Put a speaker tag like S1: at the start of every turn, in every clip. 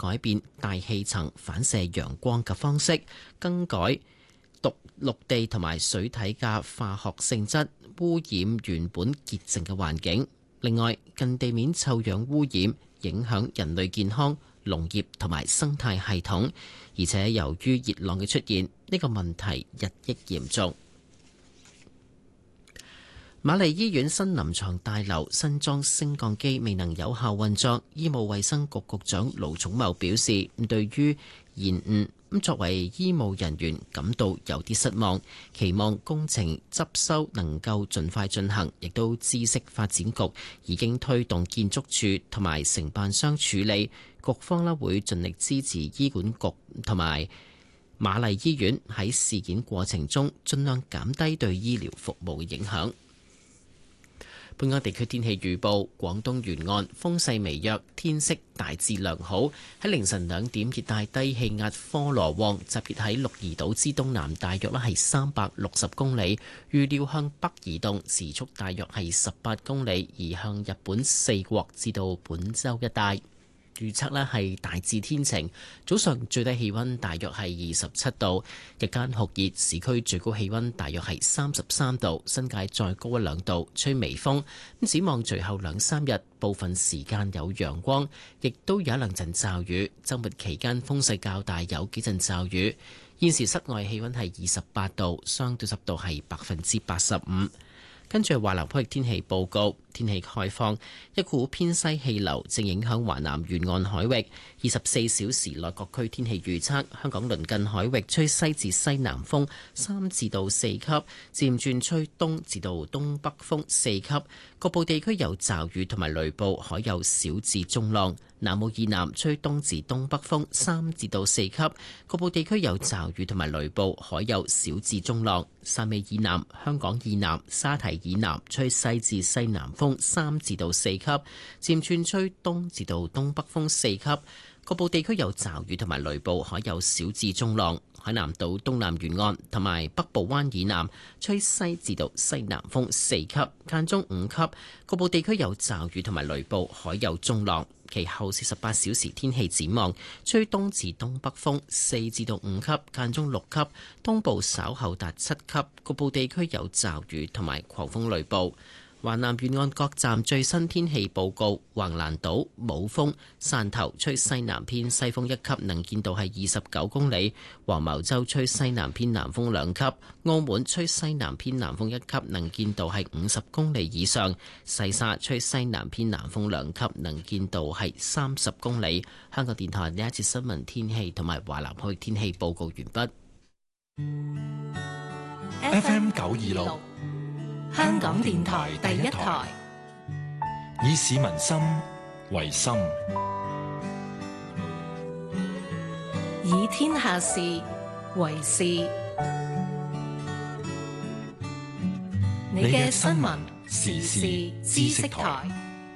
S1: 改變大氣層反射陽光嘅方式，更改陸地同埋水體嘅化學性質，污染原本潔淨嘅環境。另外，近地面臭氧污染影響人類健康、農業同埋生態系統，而且由於熱浪嘅出現，呢個問題日益嚴重。瑪麗醫院新臨床大樓新裝升降機未能有效運作，醫務衛生局局長盧寵茂表示，對於延誤，作為醫務人員感到有啲失望，期望工程執修能夠盡快進行，亦都知悉發展局已經推動建築署同埋承辦商處理，局方會盡力支持醫管局同埋瑪麗醫院喺事件過程中盡量減低對醫療服務嘅影響。本港地區天氣預報：廣東沿岸風勢微弱，天色大致良好。喺凌晨2點，熱帶低氣壓科羅旺集結喺鹿兒島之東南，大約係360公里，預料向北移動，時速大約係18公里，移向日本四國至到本州一帶。預測呢係大致天晴，早上最低氣溫大約係27度，日間酷熱，市區最高氣溫大約係33度，新界再高1-2度，吹微風。咁展望隨後2-3日，部分時間有陽光，亦都有1-2陣驟雨。週末期間風勢較大，有幾陣驟雨。現時室外氣溫係28度，相對濕度係85%。跟住華南區域天氣報告，天氣概況，一股偏西氣流正影響華南沿岸海域。24小時內各區天氣預測：香港鄰近海域吹西至西南風3至到4級，漸轉吹東至到東北風4級。局部地區有驟雨同埋雷暴，海有小至中浪。南澳以南吹東至東北風3至到4級，局部地區有驟雨同埋雷暴，海有小至中浪。汕尾以南、香港以南、沙堤以南吹西至西南風3至到4級，漸轉吹東至到東北風4級，局部地區有驟雨同埋雷暴，海有小至中浪。海南島東南沿岸同埋北部灣以南吹西至到西南風4級，間中5級，局部地區有驟雨同埋雷暴，海有中浪。其後48小時天氣展望，吹東至東北風4至到5級，間中6級，東部稍後達7級，局部地區有驟雨同埋狂風雷暴。華南沿岸各站最新天氣報告：橫瀾島冇風，汕頭吹西南偏西風1級，能見度係29公里；黃茅洲吹西南偏南風2級；澳門吹西南偏南風1級，能見度係50公里以上；西沙吹西南偏南風2級，能見度係30公里。香港電台呢一節新聞天氣同埋華南區天氣報告完畢。
S2: FM 926香港電台第一台，以市民心為心，
S3: 以天下事為事。你嘅新聞時事知識台。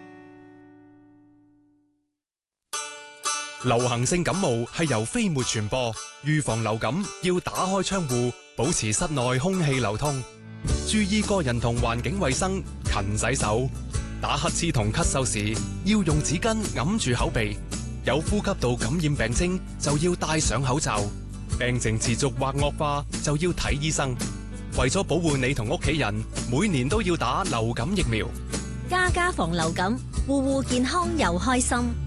S4: 流行性感冒係由飛沫傳播，預防流感要打開窗戶，保持室內空氣流通。注意個人同環境衛生，勤洗手。打乞嗤同咳嗽時要用紙巾揞住口鼻。有呼吸道感染病徵就要戴上口罩。病情持續或惡化就要睇醫生。為咗保護你同屋企人，每年都要打流感疫苗。
S5: 家家防流感，戶戶健康又開心。